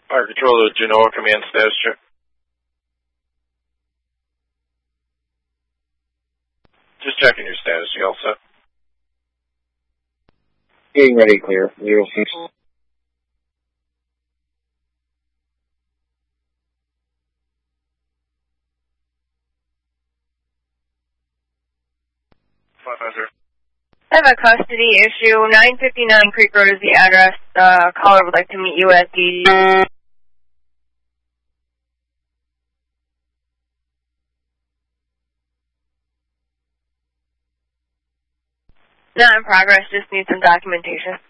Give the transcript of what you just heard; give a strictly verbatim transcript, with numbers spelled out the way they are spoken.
Fire Control to Genoa, command status check. Just checking your status. You all set? Getting ready, clear. Zero six. Five five zero. I have a custody issue. nine fifty-nine Creek Road is the address. Uh, caller would like to meet you at the... Not in progress, just need some documentation.